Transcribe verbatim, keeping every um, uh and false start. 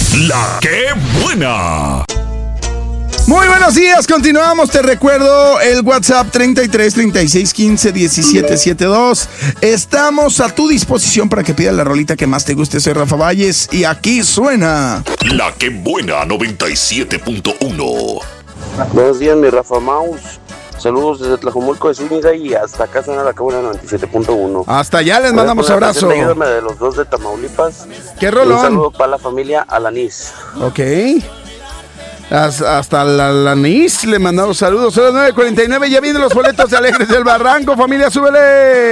La que buena. Muy buenos días, continuamos, te recuerdo el WhatsApp treinta y tres, treinta y seis, quince, diecisiete, setenta y dos. Estamos a tu disposición para que pidas la rolita que más te guste. Soy Rafa Valles y aquí suena La que buena noventa y siete punto uno. Buenos días, mi Rafa Maus. Saludos desde Tlajomulco de Zúñiga y hasta acá suena la que buena noventa y siete punto uno. Hasta allá les mandamos abrazo. Ayúdame de los dos de Tamaulipas. ¿Qué rolón? Un saludo para la familia Alanís. Ok. Hasta la Lanís le mandamos saludos. Son las nueve cuarenta y nueve, ya vienen los boletos de Alegres del Barranco, familia, súbele.